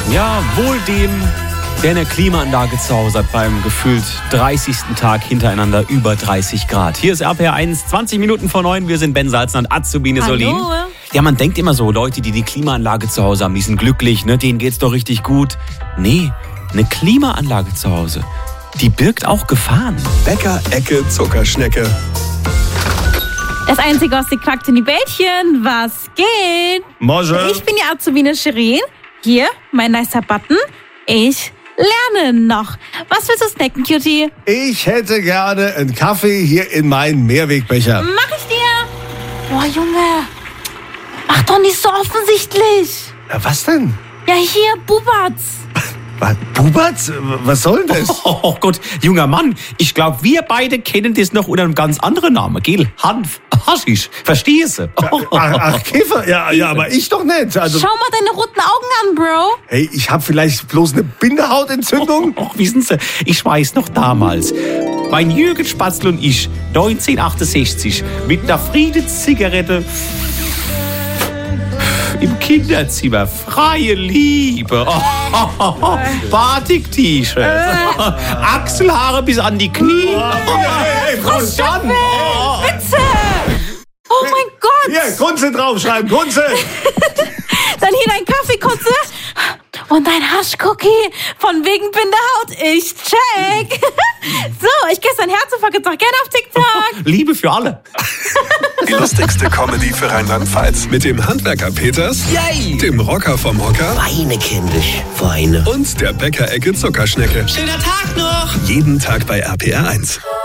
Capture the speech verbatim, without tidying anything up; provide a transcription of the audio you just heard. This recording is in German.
Ja, wohl dem, der eine Klimaanlage zu Hause hat beim gefühlt dreißigsten Tag hintereinander über dreißig Grad. Hier ist R P R eins, zwanzig Minuten vor neun. Wir sind Ben Salzner und Azubine Solin. Ja, man denkt immer so, Leute, die die Klimaanlage zu Hause haben, die sind glücklich, ne? Denen geht's doch richtig gut. Nee, eine Klimaanlage zu Hause, die birgt auch Gefahren. Bäcker, Ecke, Zuckerschnecke. Das einzige aus die quackt in die Bällchen. Was geht? Morgen. Ich bin die Azubine Shirin. Hier, mein nicer Button. Ich lerne noch. Was willst du snacken, Cutie? Ich hätte gerne einen Kaffee hier in meinen Mehrwegbecher. Mach ich dir. Boah, Junge. Mach doch nicht so offensichtlich. Ja, was denn? Ja, hier, Bubatz. Was, Bubatz? Was soll denn das? Oh, oh Gott, junger Mann, ich glaube, wir beide kennen das noch unter einem ganz anderen Namen, gell? Hanf, Haschisch, verstehst du? Ach, ach, Käfer? Ja, ja, aber ich doch nicht. Also, Schau mal deine roten Augen an, Bro. hey, ich habe vielleicht bloß eine Bindehautentzündung. Och, wissen Sie, ich weiß noch damals, mein Jürgen Spatzl und ich, neunzehnhundertachtundsechzig, mit einer Friedenszigarette im Kinderzimmer, freie Liebe, oh, oh, oh, oh. Batik-T-Shirt, Achselhaare bis an die Knie. Hey, hey, Frau Jan. Bitte. Oh mein Gott. Hier, Kunze draufschreiben, Kunze. Dann hier dein Kaffee, Kotze. Und dein Haschcookie von wegen Bindehaut. Ich check. So, ich küsse dein Herz und folge jetzt auch gerne auf TikTok. Liebe für alle. Die lustigste Comedy für Rheinland-Pfalz. Mit dem Handwerker Peters, Yay! dem Rocker vom Hocker Weine, kindisch, Weine. und der Bäcker-Ecke Zuckerschnecke. Schöner Tag noch! Jeden Tag bei R P R eins.